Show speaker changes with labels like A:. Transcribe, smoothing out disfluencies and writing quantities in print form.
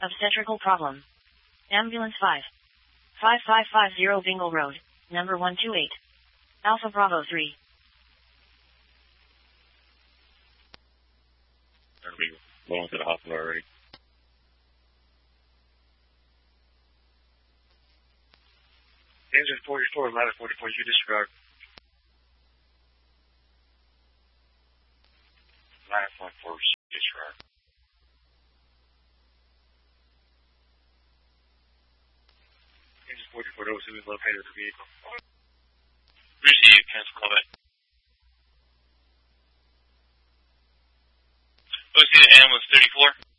A: Obstetrical problem. Ambulance 5. 5550 Bingle Road, number 128. Alpha Bravo 3.
B: Are we going to the hospital already?
C: Engine 44, ladder 44, you disregard. Ladder 44, disregard. Engine 44, those who is located at the vehicle.
B: Receive, cancel callback. OC to ambulance 34.